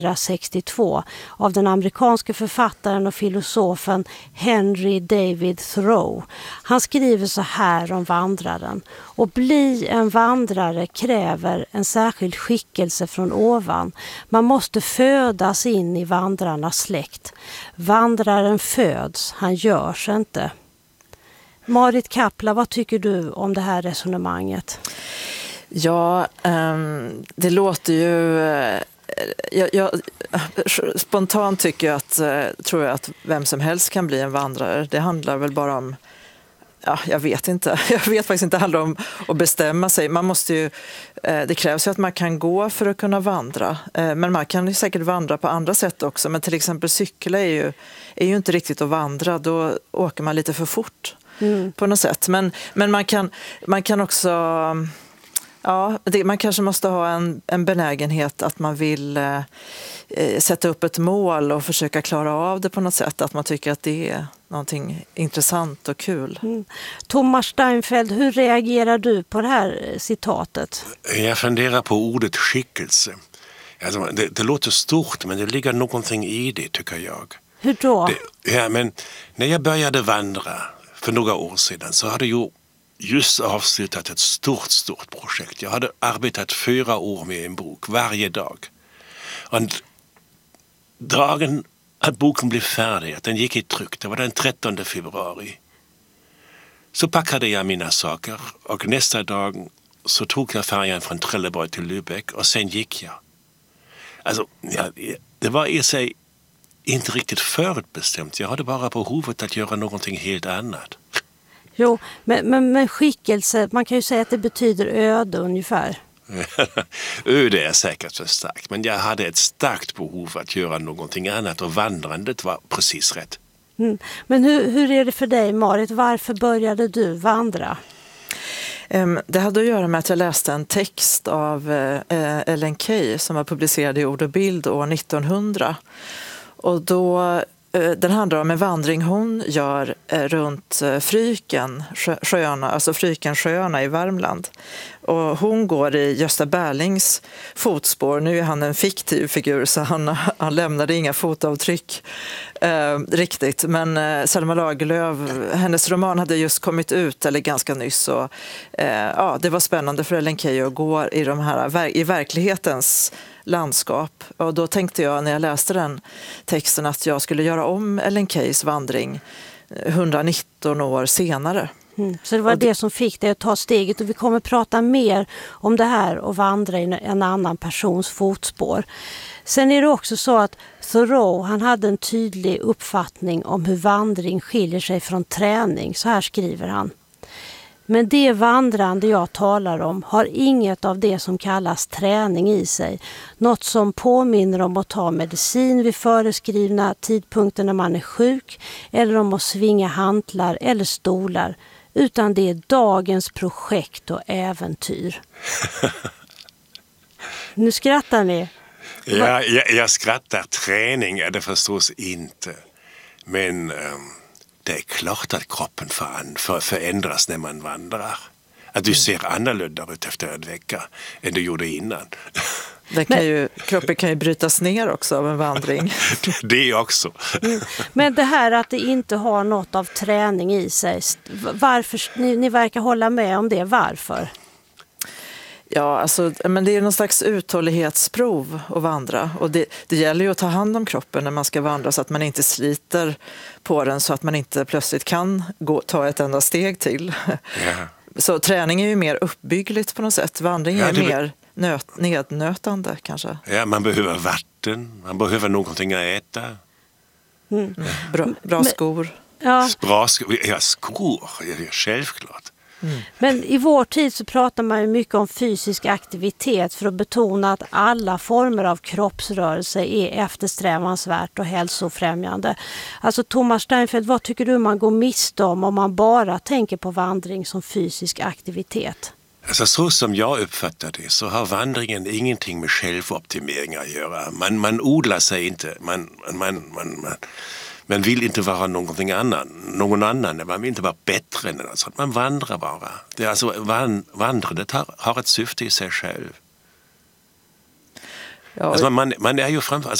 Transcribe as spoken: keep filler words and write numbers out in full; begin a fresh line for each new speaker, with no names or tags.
sextiotvå av den amerikanske författaren och filosofen Henry David Thoreau. Han skriver så här om vandraren: och bli en vandrare kräver en särskild skickelse från ovan. Man måste födas in i vandrarnas släkt. Vandraren föds, han görs inte. Marit Kapla, vad tycker du om det här resonemanget?
Ja, um, det låter ju... Jag, jag, spontant tycker jag att, tror jag att vem som helst kan bli en vandrare. Det handlar väl bara om, ja, jag vet inte. Jag vet faktiskt inte, det handlar om att bestämma sig. Man måste ju, det krävs ju att man kan gå för att kunna vandra. Men man kan ju säkert vandra på andra sätt också. Men till exempel cykla är ju, är ju inte riktigt att vandra. Då åker man lite för fort mm. på något sätt. Men, men man, kan, man kan också... Ja, det, man kanske måste ha en, en benägenhet att man vill eh, sätta upp ett mål och försöka klara av det på något sätt. Att man tycker att det är någonting intressant och kul. Mm.
Thomas Steinfeld, hur reagerar du på det här citatet?
Jag funderar på ordet skickelse. Alltså, det, det låter stort, men det ligger någonting i det, tycker jag.
Hur då?
Det, ja, men när jag började vandra för några år sedan så hade jag just avslutat ett stort, stort projekt. Jag hade arbetat fyra år med en bok varje dag. Och dagen att boken blev färdig, att den gick i tryck, det var den trettonde februari. Så packade jag mina saker och nästa dag så tog jag färjan från Trelleborg till Lübeck och sen gick jag. Alltså, ja, det var i sig inte riktigt förutbestämt. Jag hade bara behovet att göra någonting helt annat.
Jo, men, men, men skickelse, man kan ju säga att det betyder öde ungefär.
Öde är säkert så starkt, men jag hade ett starkt behov att göra någonting annat och vandrandet var precis rätt.
Mm. Men hur, hur är det för dig, Marit? Varför började du vandra?
Det hade att göra med att jag läste en text av Ellen Key som var publicerad i Ord och bild år nittonhundra. Och då... Den handlar om en vandring hon gör runt Fryken, sjöarna, alltså Frykensjöarna i Värmland. Och hon går i Gösta Berlings fotspår. Nu är han en fiktiv figur så han, han lämnade inga fotavtryck eh, riktigt. Men eh, Selma Lagerlöf, hennes roman hade just kommit ut, eller ganska nyss. Och, eh, ja, det var spännande för Ellen Key att gå i, de här, i verklighetens landskap. Och då tänkte jag när jag läste den texten att jag skulle göra om Ellen Keys vandring etthundranitton år senare.
Mm. Så det var det, det som fick dig att ta steget, och vi kommer prata mer om det här och vandra i en annan persons fotspår. Sen är det också så att Thoreau, han hade en tydlig uppfattning om hur vandring skiljer sig från träning. Så här skriver han: men det vandrande jag talar om har inget av det som kallas träning i sig. Något som påminner om att ta medicin vid föreskrivna tidpunkter när man är sjuk, eller om att svinga hantlar eller stolar. Utan det är dagens projekt och äventyr. Nu skrattar ni.
Ja, jag, jag skrattar. Träning är det förstås inte. Men... Um... Det är klart att kroppen för, förändras när man vandrar. Att du ser annorlunda ut efter en vecka än du gjorde innan.
Det kan ju, kroppen kan ju brytas ner också av en vandring.
Det också.
Mm. Men det här att det inte har något av träning i sig. Varför, ni, ni verkar hålla med om det. Varför?
Ja, alltså, men det är någon slags uthållighetsprov att vandra. Och det, det gäller ju att ta hand om kroppen när man ska vandra så att man inte sliter på den så att man inte plötsligt kan gå, ta ett enda steg till. Ja. Så träning är ju mer uppbyggligt på något sätt. Vandring är ja, det... mer nöt, nednötande kanske.
Ja, man behöver vatten, man behöver någonting att äta.
Mm. Bra, bra skor.
Ja.
Bra skor, ja, skor, ja, självklart.
Mm. Men i vår tid så pratar man ju mycket om fysisk aktivitet för att betona att alla former av kroppsrörelse är eftersträvansvärt och hälsofrämjande. Alltså Thomas Steinfeld, vad tycker du man går miste om om man bara tänker på vandring som fysisk aktivitet?
Alltså så som jag uppfattar det så har vandringen ingenting med självoptimering att göra. Man, man odlar sig inte, man... man, man, man Man vill inte vara någonting annan, någon annan, man vill inte vara bättre än något sånt. Man vandrar bara. Det är alltså, van, vandrandet har, har ett syfte i sig själv.
Ja,
alltså man, man är ju framför,